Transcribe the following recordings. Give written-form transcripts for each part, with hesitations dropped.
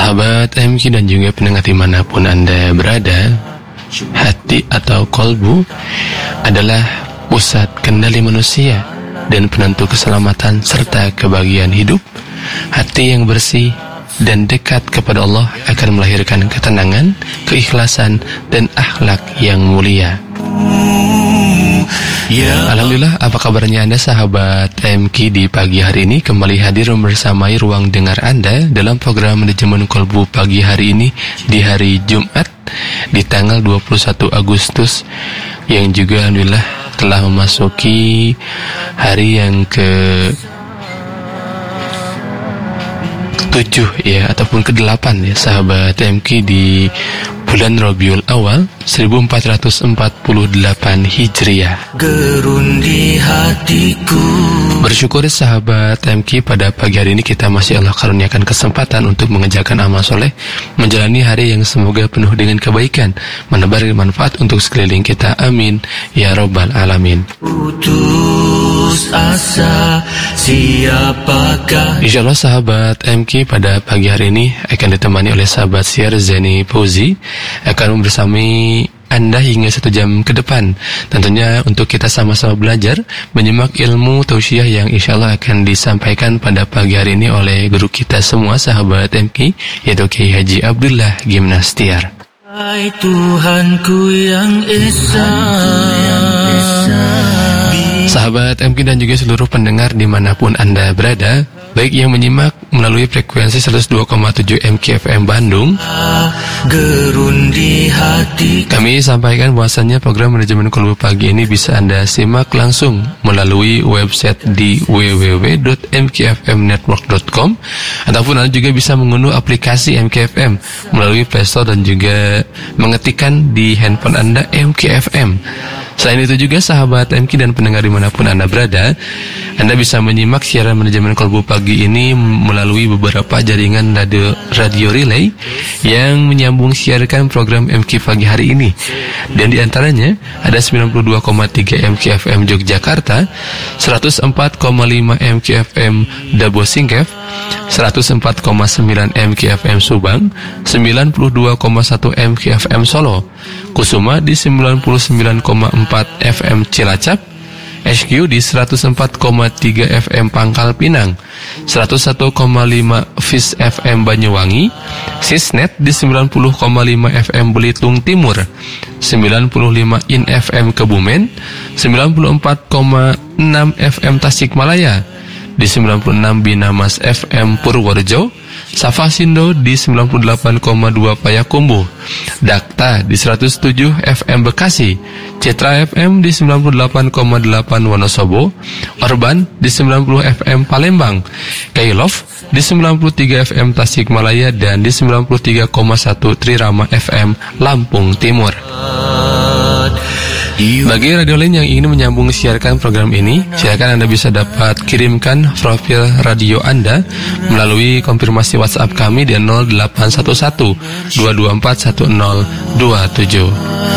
Sahabat MK dan juga pendengar dimanapun Anda berada, hati atau kolbu adalah pusat kendali manusia dan penentu keselamatan serta kebahagiaan hidup. Hati yang bersih dan dekat kepada Allah akan melahirkan ketenangan, keikhlasan, dan akhlak yang mulia. Alhamdulillah, apa kabarnya Anda sahabat MK di pagi hari ini? Kembali hadir membersamai ruang dengar Anda dalam program Manajemen Kolbu pagi hari ini di hari Jumat di tanggal 21 Agustus yang juga Alhamdulillah telah memasuki hari yang ke-7 ya, ataupun ke-8 ya sahabat MK di bulan Rabiul Awal 1448 Hijriah. Gerundi hatiku. Bersyukur sahabat MK, pada pagi hari ini kita masih Allah karuniakan kesempatan untuk mengerjakan amal soleh, menjalani hari yang semoga penuh dengan kebaikan, menebar manfaat untuk sekeliling kita. Amin ya Rabbal Alamin. Putus asa, siapakah? Insyaallah sahabat MK, pada pagi hari ini akan ditemani oleh sahabat siar Zeni Fauzi, akan bersamai Anda hingga 1 jam ke depan. Tentunya untuk kita sama-sama belajar, menyimak ilmu tausiah yang insyaallah akan disampaikan pada pagi hari ini oleh guru kita semua sahabat MK, yaitu Kiai Haji Abdullah Gimnastiar. Hai Tuhanku yang Esa. Sahabat MK dan juga seluruh pendengar dimanapun Anda berada, baik yang menyimak melalui frekuensi 102,7 MKFM Bandung, Gerundi hati. kami sampaikan bahwasannya program Manajemen Kolbu pagi ini bisa Anda simak langsung melalui website di www.mkfmnetwork.com, ataupun Anda juga bisa mengunduh aplikasi MKFM melalui Play Store dan juga mengetikkan di handphone Anda MKFM. Selain itu juga sahabat MK dan pendengar dimanapun Anda berada, Anda bisa menyimak siaran Manajemen Kolbu pagi ini melalui beberapa jaringan radio relay yang menyambung siarkan program MK pagi hari ini. Dan diantaranya ada 92,3 MKFM Yogyakarta, 104,5 MKFM Dabo Singkef, 104,9 MKFM Subang, 92,1 MKFM Solo, Kusuma di 99,4 FM Cilacap, HQ di 104,3 FM Pangkal Pinang, 101,5 FIS FM Banyuwangi, Sisnet di 90,5 FM Belitung Timur, 95 IN FM Kebumen, 94,6 FM Tasikmalaya, di 96 Binamas FM Purworejo, Safasindo di 98,2 Payakumbuh, Dakta di 107 FM Bekasi, Citra FM di 98,8 Wonosobo, Orban di 90 FM Palembang, Kailov di 93 FM Tasikmalaya, dan di 93,1 Trirama FM Lampung Timur. Bagi radio lain yang ingin menyambung siarkan program ini, silakan Anda bisa dapat kirimkan profil radio Anda melalui konfirmasi WhatsApp kami di 0811 224 1027.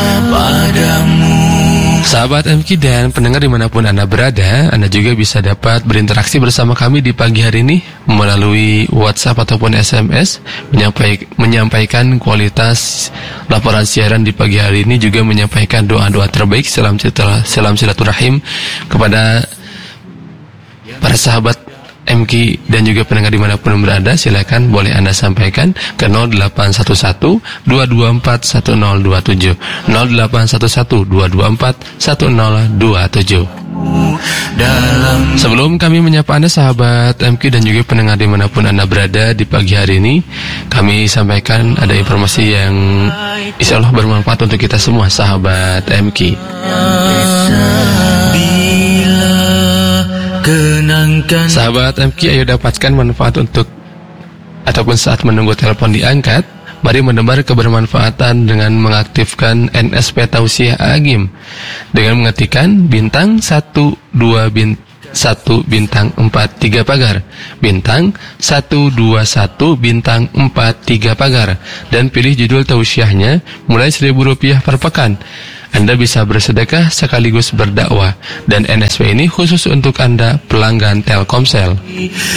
Sahabat MK dan pendengar dimanapun Anda berada, Anda juga bisa dapat berinteraksi bersama kami di pagi hari ini melalui WhatsApp ataupun SMS, menyampaikan kualitas laporan siaran di pagi hari ini, juga menyampaikan doa-doa terbaik, salam silaturahim kepada para sahabat MK dan juga pendengar dimanapun berada. Silakan boleh Anda sampaikan ke 0811 224 1027, 0811 224 1027. Sebelum kami menyapa Anda sahabat MK dan juga pendengar dimanapun Anda berada di pagi hari ini, kami sampaikan ada informasi yang insya Allah bermanfaat untuk kita semua sahabat MK. Sahabat MK, ayo dapatkan manfaat untuk ataupun saat menunggu telepon diangkat. Mari menebar kebermanfaatan dengan mengaktifkan NSP Tausiah Agim dengan mengetikkan bintang 12 bintang 43 pagar, bintang 121 bintang 43 pagar, dan pilih judul tausiahnya mulai Rp1.000 per pekan. Anda bisa bersedekah sekaligus berdakwah, dan NSP ini khusus untuk Anda pelanggan Telkomsel.